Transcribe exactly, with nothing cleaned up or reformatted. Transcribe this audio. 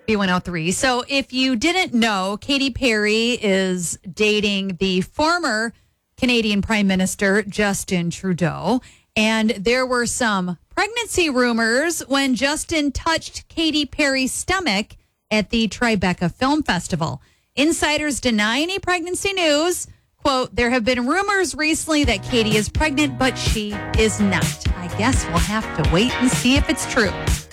B one oh three. So if you didn't know, Katy Perry is dating the former Canadian Prime Minister, Justin Trudeau. And there were some pregnancy rumors when Justin touched Katy Perry's stomach at the Tribeca Film Festival. Insiders deny any pregnancy news. Quote, there have been rumors recently that Katy is pregnant, but she is not. I guess we'll have to wait and see if it's true.